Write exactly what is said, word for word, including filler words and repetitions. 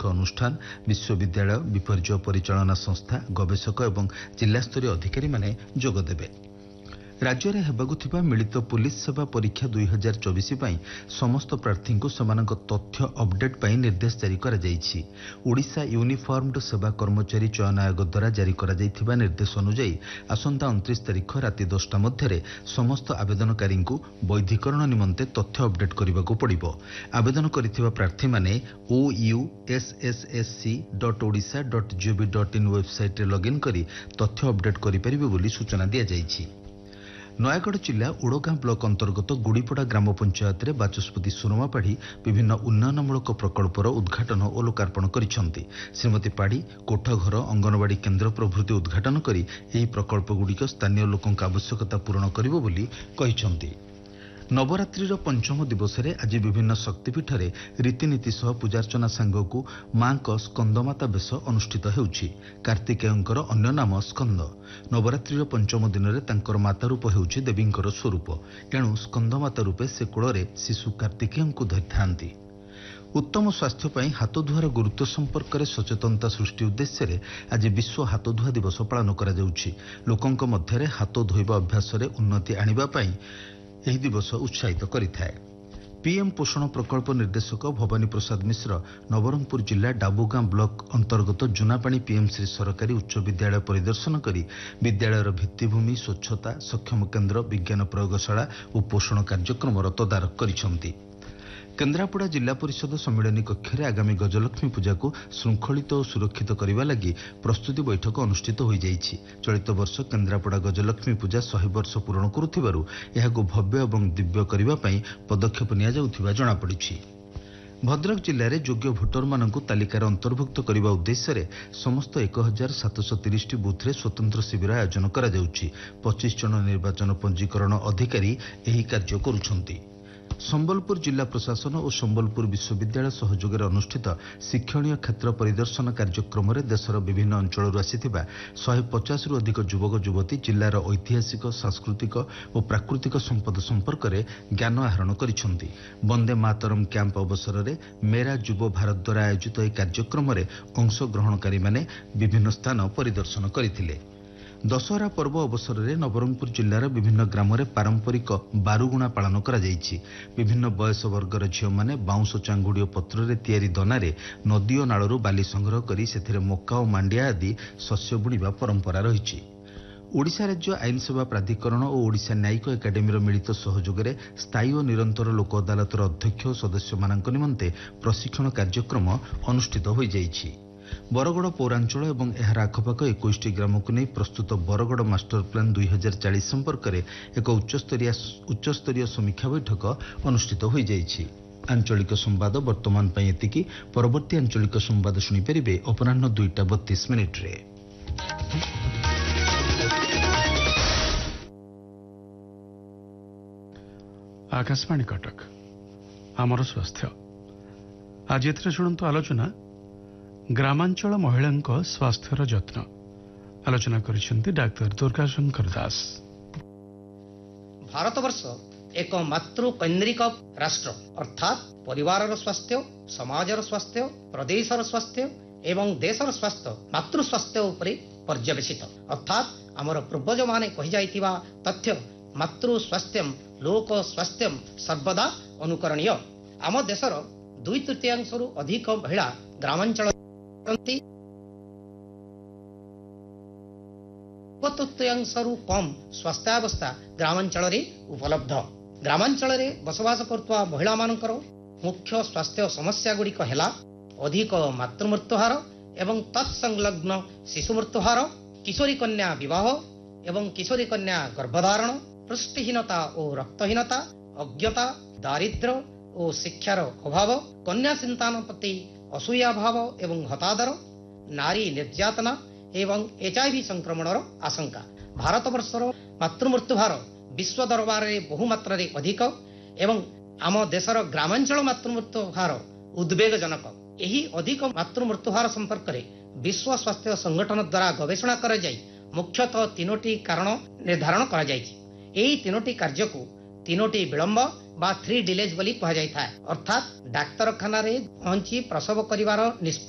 ଶିକ୍ଷା ଅନୁଷ୍ଠାନ ବିଶ୍ୱବିଦ୍ୟାଳୟ ବିପର୍ଯ୍ୟୟ ପରିଚାଳନା ସଂସ୍ଥା ଗବେଷକ ଏବଂ ଜିଲ୍ଲାସ୍ତରୀୟ ଅଧିକାରୀମାନେ ଯୋଗଦେବେ। राज्य में हेबाकुथिबा मिलित पुलिस सेवा परीक्षा दुई हजार चौबीस ପାଇଁ समस्त प्रार्थी को सेमानक तथ्य अपडेट ପାଇଁ निर्देश जारी करा जायछि। ओडिशा यूनिफॉर्मड सेवा कर्मचारी चयन आयोग द्वारा जारी करा जायथिबा निर्देश अनुसार आसंता उनतीस तारिख राति दसटा मध्य समस्त आवेदनकारी को वैधीकरण निमंते तथ्य अपडेट करने को पड़िबो। आवेदन करिथिबा प्रार्थी माने ओ U S S S C dot Odisha dot gov dot in website रे लॉगिन करी तथ्य अपडेट करि परिबे बोली सूचना दिया जायछि। नयागढ़ जिला ओड़गां ब्लॉक अंतर्गत गुड़ीपड़ा ग्राम पंचायत में बाचस्पति सुरमा पाढ़ी विभिन्न उन्नयनमूलक प्रकल्पर उद्घाटन और लोकार्पण करिसेंति। श्रीमती पाढ़ी कोठघर अंगनवाड़ी केन्द्र प्रभृति उद्घाटन करी एही प्रकल्पगुड़िक स्थानीय लोकों आवश्यकता पूरण करिबो बोली कहिसेंति। नवरात्रिर पंचम दिवस में आज विभिन्न शक्तिपीठ में रीतिनीति सह पूजार्चना सांगकु मां स्कंदमाता बेश अनुष्ठित होउछि। कार्तिकेयंकर अन्य नाम स्कंद। नवरात्रिर पंचम दिन में तांकर माता रूप होउछि देवींकर स्वरूप। एणु स्कंदमाता रूपे से कूଳରେ शिशु कार्तिकेयंकु धरिथांती। उत्तम स्वास्थ्य पर हाथधुआर गुरुत्व संपर्क में सचेतनता सृष्टि उद्देश्य आज विश्व हाथधुआ दिवस पालन करा जाउछि। लोकंक मध्यरे हाथ धोइबा अभ्यास रे उन्नति आनिबा पई एही दिवस उत्साहित करिथाए। पीएम पोषण प्रकल्प निर्देशक भवानी प्रसाद मिश्र नवरंगपुर जिला डाबुगां ब्लॉक अंतर्गत जुनापाणी पीएमसी सरकारी उच्च विद्यालय परिदर्शन करी विद्यालयर भित्तिभूमि स्वच्छता सक्षम केन्द्र विज्ञान प्रयोगशाला और पोषण कार्यक्रम तदारख करिसेंति। केन्द्रापड़ा जिला परिषद सम्मिलनी कक्ष में आगामी गजलक्ष्मी पूजा को श्रृंखलित और सुरक्षित करने लगी प्रस्तुति बैठक अनुष्ठित हो जाइछि। चलित वर्ष केन्द्रापड़ा गजलक्ष्मी पूजा सौ वर्ष पूरण करुथिबारु एहाकु भव्य और दिव्य करने ପାଇଁ पदक्षेप निया जाउथिबा जणा पड़िछि। भद्रक जिले में योग्य भोटर मानक तालिकार अंतर्भुक्त करने उद्देश्य समस्त एक हजार सातश तीस बुथ में स्वतंत्र शिविर आयोजन करा जाउछि। पच्चीस जन निर्वाचन पंजीकरण अधिकारी एही कार्य करुछंती। संबलपुर जिला प्रशासन और संबलपुर विश्वविद्यालय सहयोग अनुष्ठित शिक्षणीय क्षेत्र परिदर्शन कार्यक्रम में देशर विभिन्न अंचल आसीथिबा शहे पचास रु अधिक युवक युवती जिलार ऐतिहासिक सांस्कृतिक और प्राकृतिक संपद संपर्क में ज्ञान आहरण करिसेंति। वंदे मातरम कैंप अवसर में मेरा युव भारत द्वारा आयोजित यह कार्यक्रम में अंशग्रहणकारी माने विभिन्न स्थान परिदर्शन करथिले। दशहरा पर्व अवसर में नवरंगपुर जिलार विभिन्न ग्राम में पारंपरिक बारुगुणा पालन करा जायछि। विभिन्न बयस वर्गर झील मैंने बाउंश चांगुड़ी और पत्र तैयारी दनारे नदी और नालू बाली संग्रह करी सेथिरे मक्का और मांडिया आदि शस्य बुणिबा परंपरा रहिछि। ओडिशा राज्य आईन सेवा प्राधिकरण और ओडिशा न्यायिक एकाडेमीर मिलित सहयोग में स्थायी और निरंतर लोक अदालतर अध्यक्ष और सदस्य मानक निमंते प्रशिक्षण कार्यक्रम अनुष्ठित हो जाइछि। बरगड़ पौरांचल और एहार आखपाख इक्कीस ग्राम को नहीं प्रस्तुत बरगड़ मास्टर प्लान दुई हजार चालीस संपर्क में एक उच्चस्तरीय उच्चस्तरीय समीक्षा बैठक अनुष्ठित हो जाइछि। आंचलिक संवाद वर्तमान ପାଇଁ एतिकी। परवर्ती आंचलिक संवाद शुणिपारे अपराह दुईटा बत्तीस मिनिट रे। आकाशवाणी कटक आमर स्वास्थ्य आज एथरे शुणु आलोचना ग्रामांचल महिला स्वास्थ्यर जत्न। आलोचना करिसेंति डाक्टर दुर्गाशंकर दास। भारतवर्ष एक मातृकेन्द्रिक राष्ट्र अर्थात परिवार स्वास्थ्य समाजर स्वास्थ्य प्रदेशर स्वास्थ्य एवं देशर स्वास्थ्य मातृ स्वास्थ्य उपरे पर्यवेसित अर्थात आमर पूर्वज माने कहि जाइतिबा तथ्य मातृ स्वास्थ्यम लोक स्वास्थ्यम सर्वदा अनुकरणीय। आम देशर दुई तृतीयांश अधिक महिला ग्रामांचल तृतीयांश कम स्वास्थ्यावस्था ग्रामांचल उपलब्ध। ग्रामांचल बसवास करुवा महिला मानकर मुख्य स्वास्थ्य समस्या गुड़िक है अधिक मातृमृत्यु हार एवं तत्संलग्न शिशु मृत्यु हार, किशोरी कन्या विवाह एवं किशोरी कन्या गर्भधारण, पुष्टिहीनता और रक्तहीनता, अज्ञता, दारिद्र्य और शिक्षार अभाव, कन्या संतान प्रति असूया भाव एवं हतादर, नारी निर्यातना एवं एचआईवी संक्रमणर आशंका। भारतवर्षर मातृमृत्यु हार विश्व दरबार में बहुमात्रा अधिक एवं आम देशर ग्रामांचल मातृमृत्यु हार उद्वेगजनक। यही अधिक मातृमृत्यु हार संपर्क में विश्व स्वास्थ्य संगठन द्वारा गवेषणा कर मुख्यतः तीनोटी कारण निर्धारण कर तीनोटी कार्य को तीनोटी विलंब बा थ्री डिलेज बोली कहा जाय था। अर्थात डाक्तरखाना रे पहुंची प्रसव करिवार निष्पत्ति